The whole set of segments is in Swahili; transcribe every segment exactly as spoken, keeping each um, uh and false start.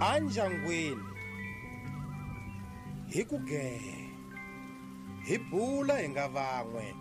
andyangwini hi ku geha hi bula hi nga van'we.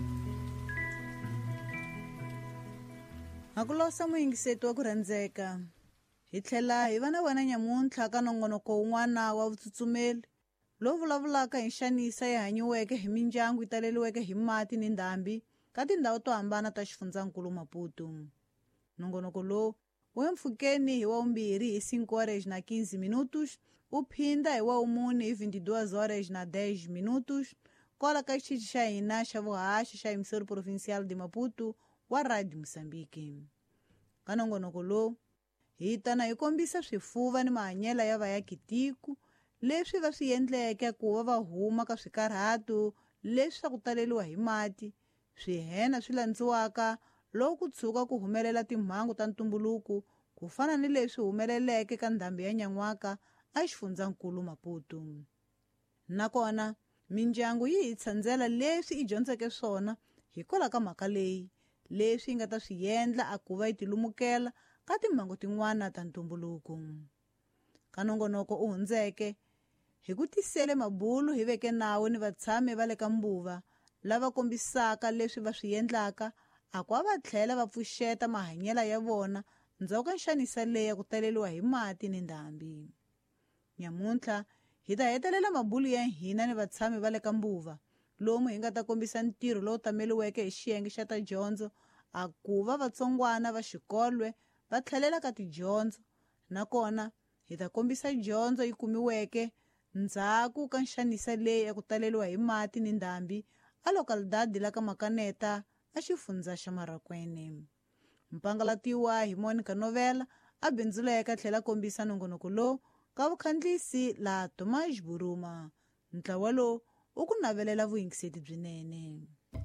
Hakulosa muyingiseti wa ku rhandzeka, hi tlhela hi va na wena nyamuntlha ka nongonoko wun'wana wa vutsutsumeli lowu vulavulaka hi nxaniso yi hanyiweke hi mindyangu yi taleliweke hi mati ni ndhambi ka tindhawu to hambana ta xifundzankulu Maputo. Nongonoko lowu wu empfhukeni hi wa vumbirhi hi cinco horas na quinze minutos, u phinda hi wa vumune hi vinte-duas horas na dez minutos, kola ka xitichi xa hina xa vuhaxi xa emisori provincial de Maputo wa Radio Moçambique. Ka nongonoko lowu hi tana hi kombisa swifuva ni mahanyela ya vaakitiko leswi va swi endleke ku va va huma ka swikarhato leswi swa ku taleliwa hi mati, swihena swi landziwaka loko ku tshuka ku humelela timhangu ta ntumbuluko ku fana ni leswi humeleleke ka ndhambi ya Nyan'waka a xifundzankulu Maputo. Nakona mindyangu yi hi tshandzela leswi i dyondzeke swona hikola ka mhaka leyi, leswi yi nga ta swi endla a ku va yi tilumukela ka timhangu tin'wana ta ntumbuluko. Ka nongonoko u hundzeke hi ku tisele mabulu hi veke nawu ni vatshami va le ka Mbuva lava kombisaka leswi va swi endlaka a ku va tlhela va pfuxeta mahanyela ya vona ndzhaku ka nxanisa leyi ya ku taleliwa hi mati ni ndhambi. Nyamuntlha hi ta hetelela mabulu ya hina ni vatshami va le ka Mbuva lomu hi nga ta kombisa ntirho lowu tameliweke hi xiyenge xa ta dyondzo a ku va vatsongwana va xikolwe va tlhelela ka tidyondzo, nakona hi ta kombisa dyondzo yi kumiweke ndzhaku ka nxanisa leyi ya ku taleliwa hi mati ni ndhambi a lokalidadi la ka Makaneta a xifundza xa Marakwene. Mpangalatiwa hi Monica Novela a bindzuleka tlhela kombisa nongonoko lowu ka vukhandlisi la Tomás Buruma. Ntlawa lowu u ku navelela vuyingiseti byinene.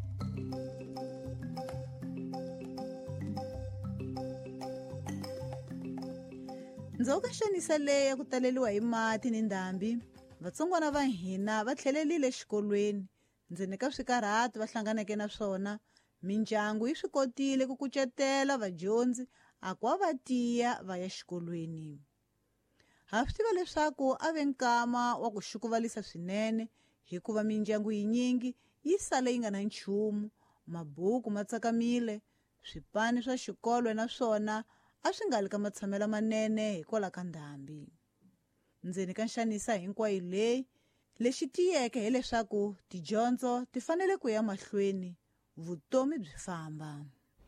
Ndzhaku ka nxanisa leyi ya ku taleliwa hi mati ni ndhambi, vatsongwana va hina va tlhelelile xikolweni ndzeni ka swikarhato va hlanganeke na swona. Mindyangu yi swi kotile ku kucetela vadyondzi a ku va tiya va ya xikolweni. Ha swi tiva leswaku a ve nkama wa ku xukuvalisa swinene hikuva mindyangu yinyingi yi sale yi nga na nchumu, mabuku ma tsakamile, swipani swa xikolo na swona a swi nga li ka matshamelo manene hikola ka ndhambi. Ndzeni ka nxanisa hinkwayo leyi, lexi tiyeke hi leswaku tidyondzo ti fanele ku ya mahlweni, vutomi byi famba.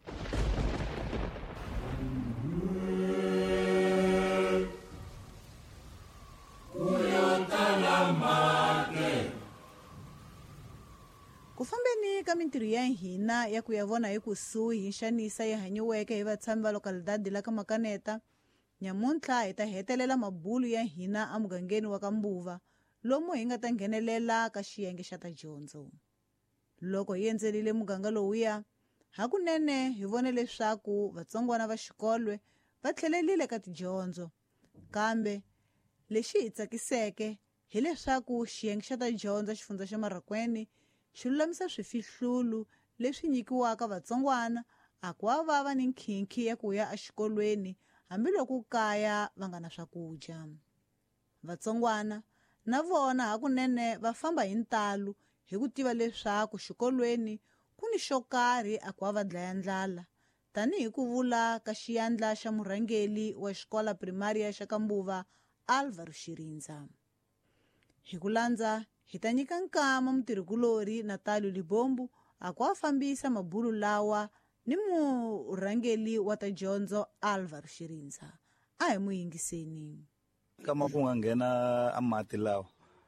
Ku fambeni ka mintirho ya hina ya ku ya vona hi kusuhi hi nxanisa yi hanyiweke hi vatshami va lokalidadi la ka Makaneta, nyamuntlha hi ta hetelela mabulu ya hina a mugangeni wa ka Mbuva lomu hi nga ta nghenelela ka xiyenge xa ta dyondzo. Loko hi endzelile muganga lowuya, hakunene hi vone leswaku vatsongwana va xikolwe va tlhelelile ka tidyondzo, kambe lexi hi tsakiseke hi leswaku xiyenge xa ta dyondzo xifundza xa Marakwene xi lulamisa swifihlulu leswi nyikiwaka vatsongwana a ku va va ni nkhinkhi ya ku ya exikolweni hambiloko kaya va nga na swakudya. Vatsongwana na vona hakunene va famba hi ntalo hi ku tiva leswaku xikolweni ku ni xo karhi a ku va va dlaya ndlala, tanihi ku vula ka xiyandla xa murhangeli wa xikola primaria xa ka Mbuva Álvaro Xirinza. Hi ku landza hi ta nyika nkama mutirhikulori Natalio Libombo a ku va fambisa mabulu lawa ni murhangeli wa ta dyondzo Álvaro Xirinza. A hi muyingiseni. Kama ku nga nghena a mati lawa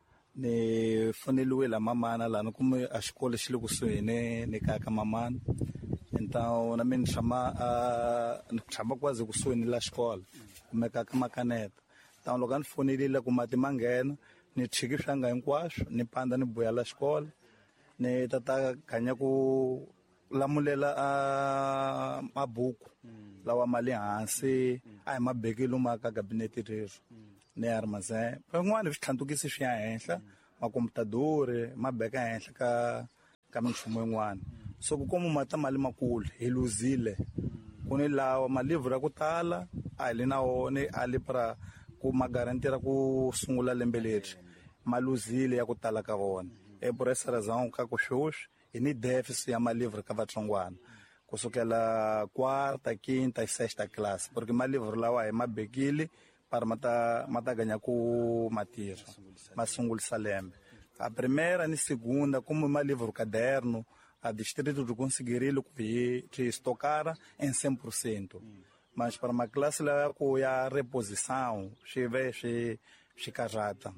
ni foneliwile mamana laha ni kume a xikolo xi le kusuhi ni ni kaya ka mamana, então na mina ni tshama ni tshama kwazi kusuhi ni la xikola kumeka ka Makaneta. Então loko a ni fonelile ku mati ma nghena ni tshiki swanga hinkwaswo ni pandza ni buya la xikola ni tata ganya ku lamulela a mabuku lawa mali hansi a hi mabeki lomu ka gabinete rero ni armazém van'wana swithlandukisi swi ya henhla, makomputadori ma beka henhla ka ka minchumu yin'wana. So ku kuma mata mali makulu hi luzile ku ni lawa malivhu ra ku tala a hi le na wona a li para ku ma garantira ku sungula lembe leri ma luzile ya ku tala ka vona. E por essa razão ka ku xuxi e ni déficit ya malivre ka vatsongwana kusukela quarta, quinta e sexta classe, porque malivre lawa é mabekile para mata mata ganhar ku matira masungulisa lembe. A primeira e segunda, como malivre caderno, a distrito de conseguiria que estocara em cem por cento. Mas para uma classe lá com a reposição, cheve che chicajata.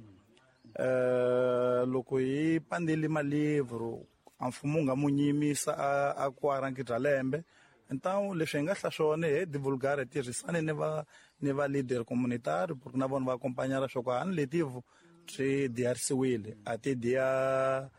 Eh, logo e pandeli malivro, anfumunga munyimisa a a quaranque lembe. Então, leswi nga hlashone é divulgar tirhisane ne va ne va líder comunitário, porque na vona va acompanhar a xokana letivo tre diarsiwile até dia,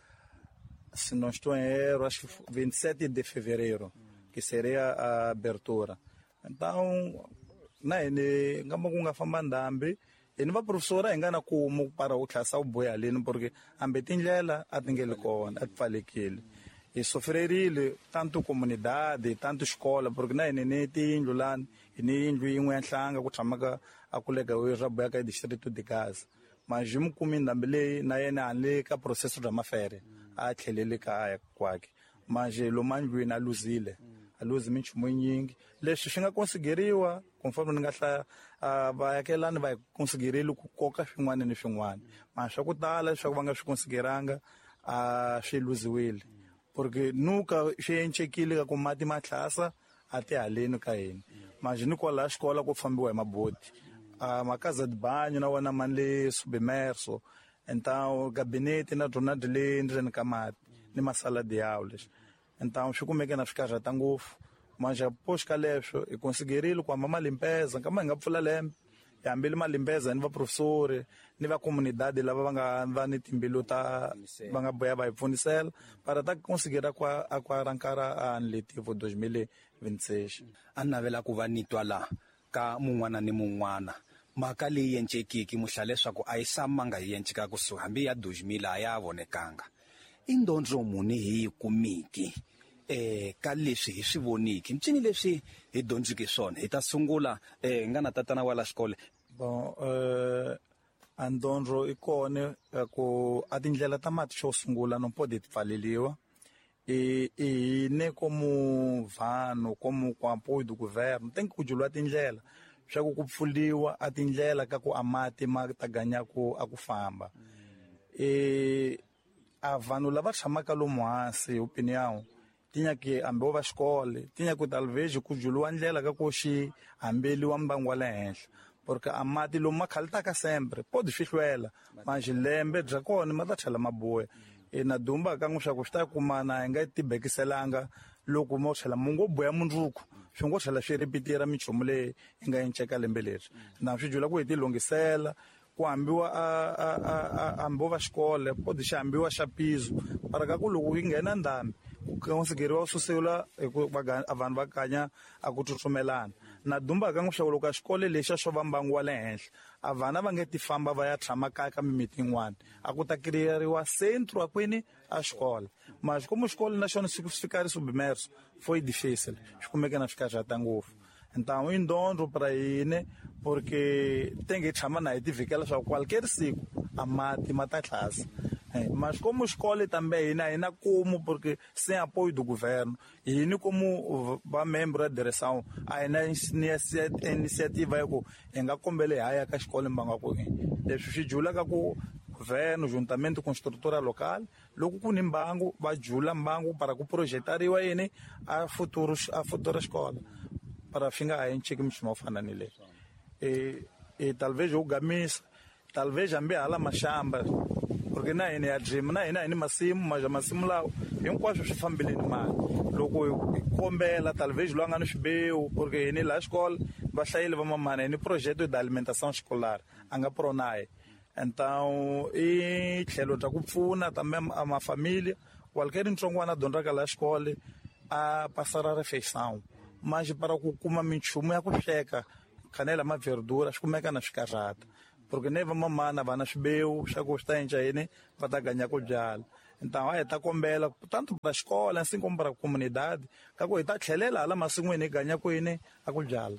se não estou em erro, acho que vinte e sete de fevereiro, que seria a abertura. Então, né, ne ngamba kunga famba ndambi, e ni va professora engana como para o classe o boya leni, porque ambe tindlela atingele kona, atfalekile. E sofrerile tanto comunidade, tanto escola, porque na ne tindlu lani, ni indlu yin'we ya nhlanga ku tshamaka a kulega we raboya ka distrito de Gaza. Mas mu kumi ndambi leyi na yena hanle ka processo bya mafere a tlhelele kaya kwakhe. Mas lo mandlwini a luzile, a luzi minchumu nyingi. Leswi swi nga konsigeriwa conforme ni nga hlaya vaakelani va konsigerile ku koka swin'wana ni swin'wana. Mas swa ku tala leswaku va nga swi konsigeranga a swi luziwile. Porque nunca swi encekile ka ku mati ma tlhasa a ti haleni ka hina. Mas ni kwala xikola ku fambiwa hi maboti. A ma casa de banho na wona manle submerso. Então gabinete na dona de le ndzeni ka mati ni masala de aulas. Então swi kumeke na swikarhata ngopfu. Mas após ka leswo i konsigerile ku hamba malimpeza kama hi nga pfula lembe hi hambile malimpeza ni va professori ni va comunidade lava va nga va ni timbilu ta va nga boya va hi pfunisela para ta konsigera kwa a kwa rankara a letivo dois mil e vinte e seis. A navela ku va nitwa la ka mun'wana ni mun'wana mhaka leyi encekiki muhla leswaku a yi samanga yi enceka kusuhi hambi ya dois mil a ya vonekanga. I ndhondlo muni hi yi kumiki eh ka leswi hi swi voniki ncini leswi hi dyondzike swona hi ta sungula eh ngana tatana wala xikole. Bon eh a ndhondlo i kone ku a tindlela ta mati xo sungula no pode pfaleliwa e e ne como vanhu como com apoio do governo tem que kujulwa tindlela swa ku pfuliwa a tindlela ka ku amati ma ta ganha ku a ku famba. E a vanhu lava tshamaka lomu hansi opinião tinha que ambe va xikole tinha ku talvez ku juliwa ndlela ka ku xi hambeliwa mbangu wa le henhla porque a mati lomu ma khalitaka sempre pode fihlwela mas lembe bya kona ma ta tlhela ma boya. E na dumba ka n'wi swa ku swi ta kumana hi nga tibekiselanga loko mo tlhela mu ngo boya mundzuku swi ngo tlhela swi repitira minchumu leyi yi nga enceka lembe leri. Na swi jula ku hi tilungisela ku hambiwa a ambo va xikole pode xi hambiwa xa piso para ka ku loko yi nghena ndhambi ku konsigeriwa susela a vanhu va kanya a ku tsutsumelana. Na dumba ka n'wi swa loko a xikole lexi xo va mbangu wa le henhla a vana va nge ti famba va ya tshama kaya ka mimiti yin'wana a ku ta kiriyeriwa centro a kwini a xikola. Mas como xikolo na xona swi fikari submerso foi difícil swi kumeke na swikarhata ngopfu. Então i ndhondlo para hina porque tem que tshama na hi tivhikela swa qualquer siku a mati ma ta tlhasa. Mas como escola também hina hina como porque sem apoio do governo e hina como va membro da direção a hina iniciativa ya ku hi nga kombele haya ka xikolo mbanga ku leswi swi jula ka ku governo juntamente com estrutura local loko ku ni mbangu va jula mbangu para ku projetariwa yini a futuro a futura escola para finga a enceki miximo fana ni le e e talvez o gamisa talvez ambe hala mashamba porque na ina ya dream na ina ni masimu mas masimu lawo hinkwaswo swi fambile ni mali loko kombela talvez lo nga no xibeu porque ni la escola va hlayile va mamana ni projeto de alimentação escolar anga pronae. Então e tlhelo ta ku pfuna também a ma família qualquer ntsongwana dyondzaka la escola a passar a refeição mas para ku kuma minchumu ya ku sweka canela ma verdura swi kumeka na swikarhata porque ne va mamana vana swibeu swa ku swi ta endla yini va ta ganha ku byala. Então a hi ta kombela tanto para escola assim como para a comunidade ka ku hi ta tlhelela hala masin'wini hi ganha ku yini a ku byala.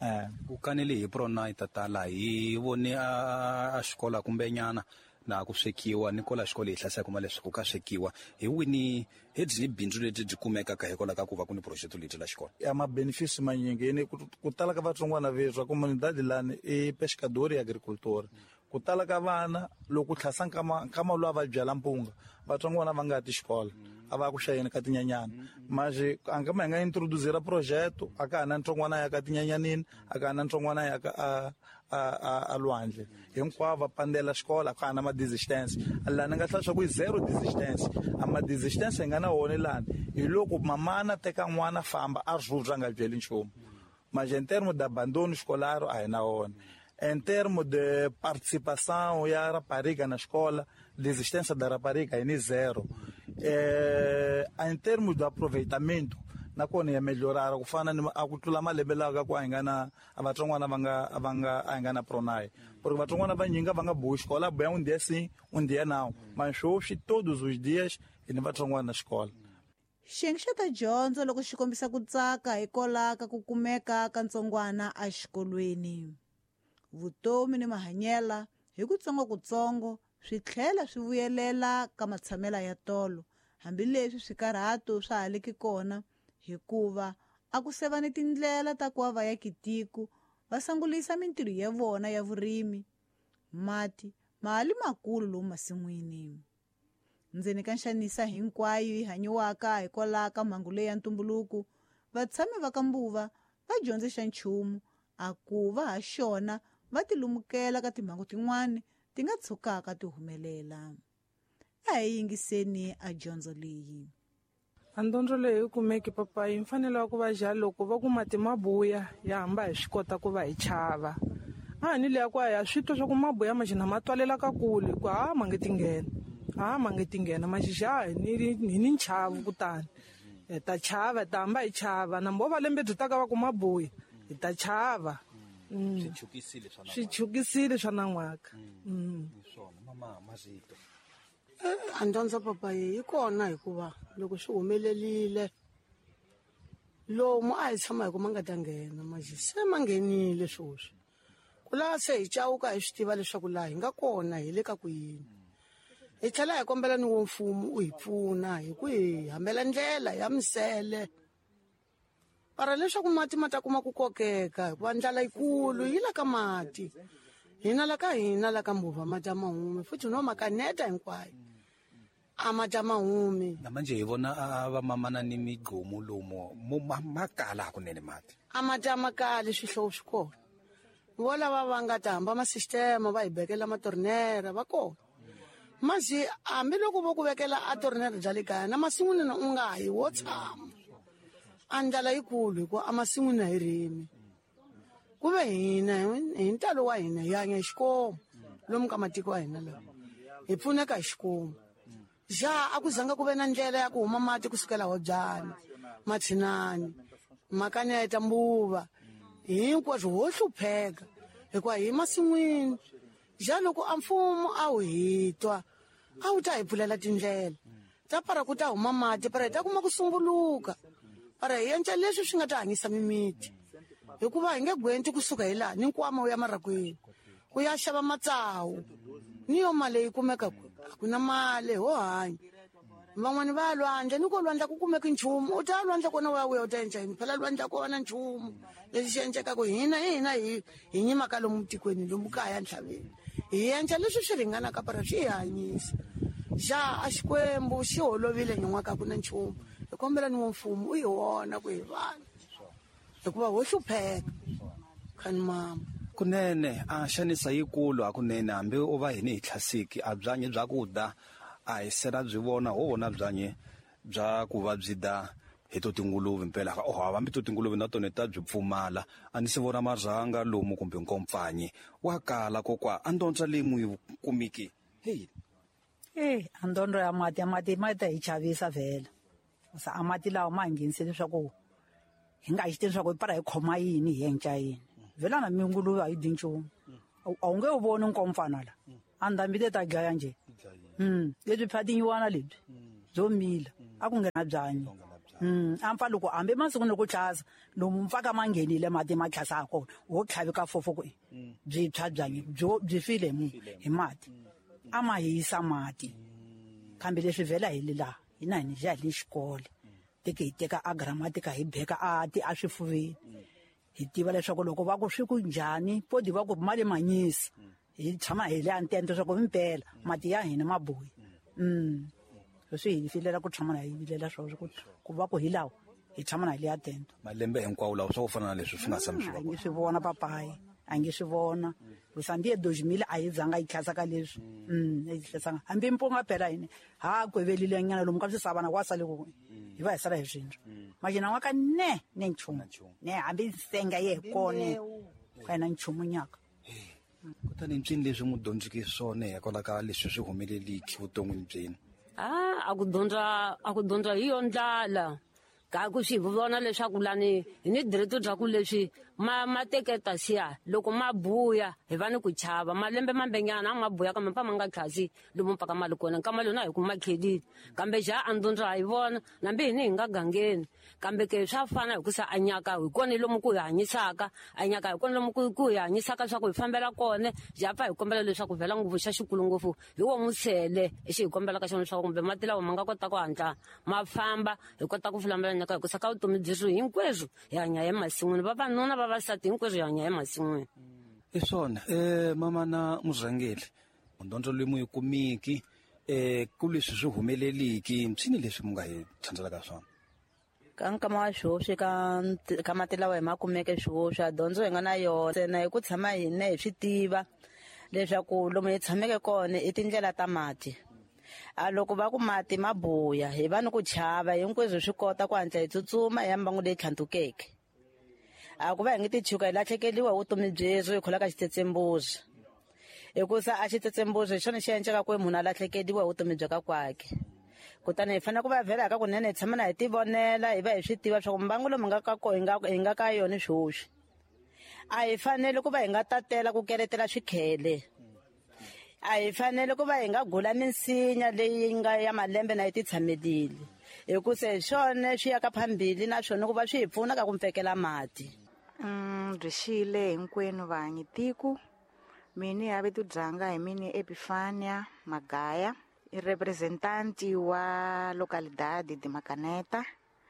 eh ku kanele hi Pronai tatala hi vone a a xikola kumbe nyana na ku swekiwa ni kola xikola hi hlasela kuma leswi ku ka swekiwa hi wini hi byi bindzu leti byi kumekaka hi kola ka ku va ku ni project leti la xikola ya mabenefício manyingi ku tala ka vatsongwana veswa comunidade lani i pescador e agricultor ku tala ka vana loko tlhasa nkama nkama lwa va byala mpunga vatsongwana va nga ti xikola a va ku xayeni ka tinyanyana maje anga ma nga introducera projeto aka na ntsongwana ya ka tinyanyanini aka na ntsongwana ya ka a a a lwandle hinkwavo pandela xikola ka na ma desistance lana nga hlaswa ku zero desistance ama desistance nga na wona lana hi loko mamana teka n'wana famba a rhurha nga byeli nchumu maje em termo de abandono escolar a na wona em termo de participação ya rapariga na escola desistência da rapariga é zero é em termos do aproveitamento na kona ya melhorar ku fana ni a ku tlula malembe lawa ku a nga na vatsongwana va nga va nga a nga na Pronai porque vatsongwana va nyinga va nga bohi xikola boya um dia sim um dia não mas hoje todos os dias e ni vatsongwana na xikola xiyenge xa ta dyondzo loko xi kombisa ku tsaka hikola ka ku kumeka ka ntsongwana a xikolweni vutomi ni mahanyela hi kutsongokutsongo swi tlhela swi vuyelela ka matshamela ya tolo hambileswi swikarhato swa haleki kona hikuva a ku seva ni tindlela ta ku va ya kitiku va sangulisa mintirho ya vona ya vurimi mati mali makulu lomu masin'wini ndzeni ka nxanisa hinkwayo yi hanyiwaka hikola ka mhangu leyi ya ntumbuluko vatshami va ka Mbuva va dyondze xa nchumu a ku va ha xona va ti lumukela ka timhangu tin'wana ti nga tshukaka ti humelela a hi yingiseni a dyondzo leyi a dyondzo leyi kumeki papa yi mfanelo ku va ja loko va kuma timabuya ya hamba hi swi kota ku va hi chava a ni leya ku ya switwa swa ku mabuya majina ma twalela ka kule ku ha ma nge tingena ha ma nge tingena majija ni ni nchavu kutani hi ta chava ta hamba hi chava na mbova lembe byi ta ka va ku mabuya hi ta chava swichukisile swa na swichukisile swa na n'waka swona mama Mazito a dyondza papa yi kona hikuva loko swi humelelile lomu a hi tshama hi ku ma nga ta nghena maji se ma nghenile swoswi ku laha se hi cawuka hi swi tiva leswaku laha hi nga kona hi le ka ku yini hi tlhela hi kombela ni wo mfumo u hi pfuna hi ku hi hambela ndlela ya misele para leswaku mati ma ta kuma ku kokeka hikuva ndlala yikulu yi la ka mati hina la ka hina la ka Mbuva mati ya mahume futhi no makaneta hinkwayo a mati ya mahume na manje hi vona a va mamana ni migqomu lomu makala kunene mati a mati ya makale swihlovo swi kona vo lava va nga ta hamba masistema va hi bekela matornera va kona mazi hambiloko vo ku vekela a tornera bya le kaya na masin'wini na u nga hi wo tshama a ndlala yikulu hikuva a masin'wini hi rimi ku ve hina hi ntalo wa hina hi hanya hi xikomu lomu ka matiko wa hina lawa hi pfuneka hi xikomu ja a ku zanga ku ve na ndlela ya ku huma mati kusukela Hobyani Mathinani Makaneta Mbuva hinkwaswo ho hlupheka hikuva hi masin'wini ja loko a mfumo a wu hitwa a wu ta hi pfulela tindlela ta para ku ta huma mati para hi ta kuma ku sunguluka para hi endla leswi swi nga ta hanyisa mimiti hikuva hi nge gwenti kusuka hi laha ni nkwama wu ya marakweni ku ya xava matsawu ni yo mali leyi kumekaka a ku na mali ho hanya van'wani va ya lwandle ni ko lwandla ku kumeka nchumu u ta lwandla kona wa wuya u ta endla yini phela lwandla kona nchumu leswi xi endlekaka hina hina hi hi nyimaka lomu tikweni lomu kaya ntlhaveni hi endla leswi swi ringanaka para swi hi hanyisa ja a Xikwembu xi holovile nyin'waka ku na nchumu hi kombela ni wo mfumo u hi wona ku hi vana hikuva ho hlupheka khani mama kunene a xanisa yikulu hakunene hambi u va hini hi tlhasiki a byanyi bya ku da a hi sena byi vona ho vona byanyi bya ku va byi da hi to tinguluve mpela oh hambi to tinguluve na tona ta byi pfumala a ni si vona marhanga lomu kumbe nkompfanyi wa kala kokwa a ndontswa leyi mu yi kumiki hey eh a ndondo ya mati ya mati ma ta hi chavisa vhela sa a mati lawa ma nghenise leswaku hi nga xi tivi leswaku para hi khoma yini hi endla yini vhela na minguluve a yi dyi nchumu a wu nge wu voni nkompfana la a ndhambi te ta dlaya nje um lebyi phatinyiwana lebyi byo mila a ku nghena byanyi Mm, amfa loko hambi masiku ni ku tlhasa lomu mpfaka ma nghenile mati ma tlhasa ha kona wo tlhaveka fofo ku byi tshwa byanyi byo byi file hi mu- hi mati a ma hisa mati kambe leswi vhela hi le laha hina hi ni ja hi le xikole teke hi teka agramatika hi beka a ti a swifuveni hi tiva leswaku loko va ku swi ku njhani podi va ku ma le manyisi hi tshama hi le antente swa ku impela mati ya hina ma bohi um leswi hi filela ku tshama na hi vilela swona ku ku va ku hi lawa hi tshama na hi le atento malembe hinkwawo lawa swa ku fana na leswi swi nga sami swi a va nge swi vona papayi a nge swi vona kusandi ye dos mille a yi zanga yi tlhasa ka leswi um a yi hlasanga hambi mpunga phela hini ha kwevelile nyana lomu ka swisavana kwa sale ku hi va hi sala hi swintswa maxina n'wa ka ne ne nchumu ne hambi nsenga ye hi kone ka hina nchumu nyaka kutani ncini leswi n'wi dyondziki swona hikwalaho ka leswi swi humeleliki vuton'wini byeni Ah, a ku dyondza a ku dyondza hi yo ndlala ka ku swi vona leswaku lani hi ni direto bya ku leswi ma ma teketa siya loko ma buya hi va ni ku chava malembe mambenyana a ma buya kambe mpa ma nga tlhasi lomu mpaka mali kona nkama lona hi ku ma khelile kambe ja a dyondza hi vona nambi hini hi nga gangeni kambe ke swa fana hi ku sa anyaka hi kona lomu ku hi hanyisaka anyaka hi kona lomu ku ku hi hanyisaka swa ku hi fambela kona ja pfa hi kombela leswaku vhela nguvu xa xikulu ngopfu hi wo musele lexi hi kombelaka xona leswaku kumbe mati lawa ma nga kota ku hatla ma famba hi kota ku fulambelanyaka hi ku saka vutomi byeswo hinkweswo hi hanya emasin'wini vavanuna vavasati hinkweswo hi hanya emasin'wini i swona um mama na murhangeli dyondzo leyi mu yi kumiki um ku leswi swi humeleliki ncini leswi mu nga hi tlhandzelaka swona ka nkama wa swihoxi ka nt- ka mati lawa hi ma kumeke swihoxi a dyondzo hi nga na yona ntsena hi ku tshama hina hi swi tiva leswaku lomu hi tshameke kona i tindlela ta mati a loko va ku mati ma buya hi va ni ku chava hinkweswo swi kota ku hatla hi tsutsuma hi ya mbangu leyi tlhantukeke a ku va hi nge ti tshuka hi lahlekeliwa hi vutomi byeswo hi khola ka xitsetsembuzi hikusa a xitsetsembuzi hi xona xi endleka ku munhu a lahlekeliwa hi vutomi bya ka kwake kutani hi fanele ku va vhela ka kunene hi tshama na hi tivonela hi va hi swi tiva swa ku mbangu lomu nga ka ko hi nga hi nga ka yona swihoxi a hi fanele ku va hi nga tatela ku keletela swikhele a hi fanele ku va hi nga gula minsinya leyi nga ya malembe na yi ti tshamelile hikusa hi swona swi yaka phambili naswona ku va swi hi pfuna ka ku mpfekela mati Mm, byi xile hinkwenu vahanyitiku mini ya vitu dyanga hi mini Epifania Magaya i representanti wa localidade de Macaneta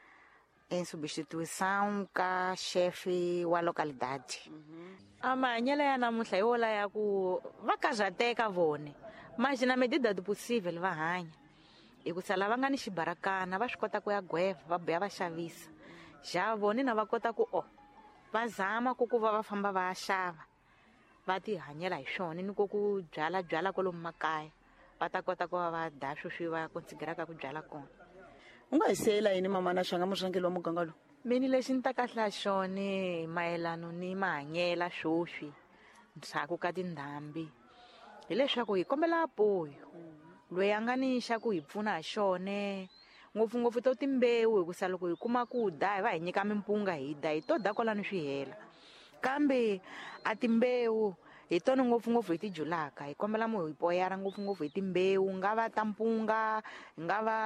em substituição ka chefe wa localidade. A mahanyelo ya namuntlha hi wola ya ku va karhateka vone mas na medida do possível va hanya hikusa lava nga ni xibarakana va swi kota ku ya gweva va buya va xavisa ja vone na va kota ku o va zama ku ku va va famba va ya xava va ti hanyela hi swona ni ko ku byala byala kwalomu makaya va ta kota ku va va dya swo swi va konsideraka ku byala kona. u nga hi siyela yini mama na swanga murhangeli wa muganga lowu Meni lexi ni ta kahlula xona mayelano ni mahanyela swoswi ntshaku ka tindhambi hileswaku hi kombela apoyo loyi a nga ni xa ku hi pfuna hi xona ngopfungopfu to timbewu hikusa loko hi kuma ku dya hi va hi nyika mimpunga hi dya hi to dya kwalani swi hela kambe a timbewu hi tona ngopfungopfu hi ti julaka hi kombela mo hi poyara ngopfungopfu hi timbewu nga va ta mpunga hi nga va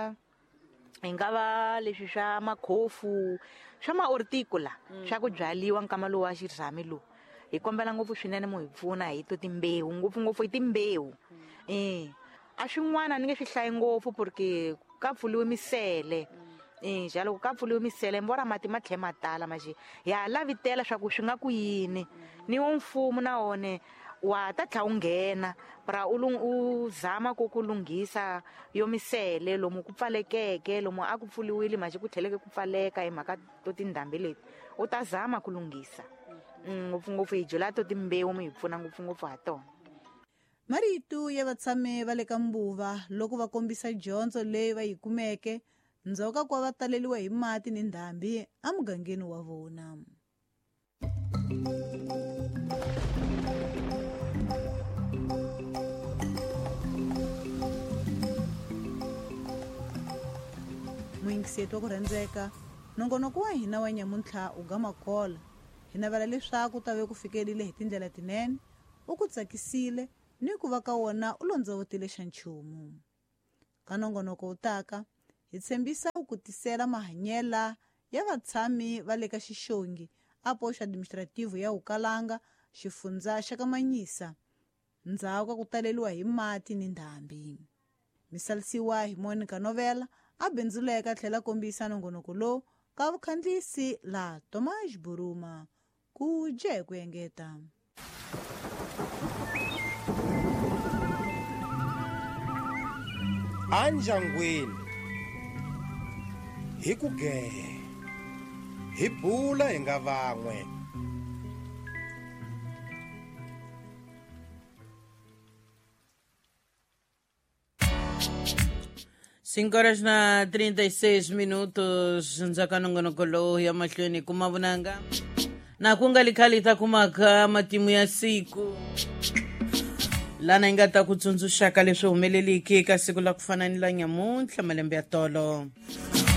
hi nga va leswi swa makhofu swa maortikula swa ku byaliwa nkama lowu wa xirhami lowu hi kombela ngopfu swinene mo hi pfuna hi to timbewu ngopfungopfu hi timbewu um a swin'wana ni nge swi hlayi ngopfu porque ka pfuliwe misele um ja loko ka pfuliwe misele mbora mati ma tlhe ma tala maxe ya lavitela swa ku swi nga ku yini ni wo mfumo na wone wa ta tlha wu nghena para u u zama ku ku lunghisa yo misele lomu ku pfalekeke lomu a ku pfuliwile maxe ku tlheleke ku pfaleka hi mhaka to tindhambi leti u ta zama ku lunghisa ngopfungopfu hi jula to timbewu mi hi pfuna ngopfungopfu ha tona. Marito ya vatshame va le ka mbuva loko va kombisa dyondzo leyi va yi kumeke ndzhoka kwa va taleliwa hi mati ni ndhambi a mugangeni wa vona. Muingiseti wa ku rhandzeka nongonoko wa hina wa nyamuntlha u gama kola hi navela leswaku u ta ve ku fikelile hi tindlela tinene u ku tsakisile ni ku va ka wona u londzovotile xa nchumu ka nongonoko wu taka hi tshembisa ku tisela mahanyela ya vatshami va le ka Xixongi a poxa administrativo ya Ukalanga xifundza xa ka Manyisa ndzhaku ka ku taleliwa hi mati ni ndhambi. Misalisiwa hi Monica Novela a bindzuleka tlhela kombisa nongonoko lowu ka vukhandlisi la Thomas Buruma ku je ku engeta. Anjangweni hi ku gehe hi bula hi nga van'we. cinco horas na trinta e seis minutos ndzaka nongonoko lowu ya mahlweni kuma vunanga na ku nga likhali ta kumaka matimu ya siku lana yi nga ta ku tsundzuxaka leswi humeleliki eka siku la ku fana ni la nyamuntlha malembe ya tolo.